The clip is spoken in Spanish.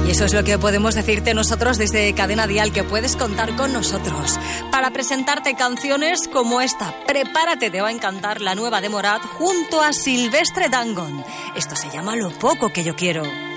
Y eso es lo que podemos decirte nosotros desde Cadena Dial, que puedes contar con nosotros para presentarte canciones como esta. Prepárate, te va a encantar la nueva de Morat junto a Silvestre Dangond. Esto se llama Lo poco que yo quiero.